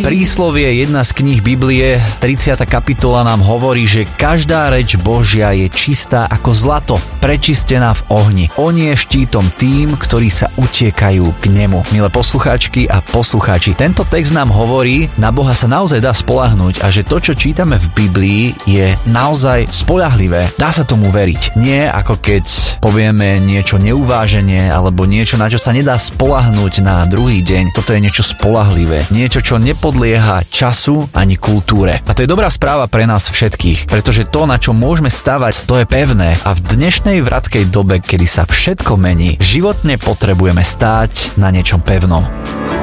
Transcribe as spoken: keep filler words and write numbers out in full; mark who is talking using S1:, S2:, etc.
S1: Príslovie, jedna z kníh Biblie, tridsiata kapitola nám hovorí, že každá reč Božia je čistá ako zlato, prečistená v ohni. On je štítom tým, ktorí sa utiekajú k nemu. Milé poslucháčky a poslucháči, tento text nám hovorí, na Boha sa naozaj dá spoľahnúť a že to, čo čítame v Biblii, je naozaj spoľahlivé. Dá sa tomu veriť. Nie ako keď povieme niečo neuváženie alebo niečo, na čo sa nedá spoľahnúť na druhý deň. Toto je niečo spoľahlivé. Niečo, čo nepodlieha času ani kultúre. A to je dobrá správa pre nás všetkých, pretože to, na čo môžeme stavať, to je pevné. A v dnešnej vratkej dobe, kedy sa všetko mení, životne potrebujeme stáť na niečom pevnom.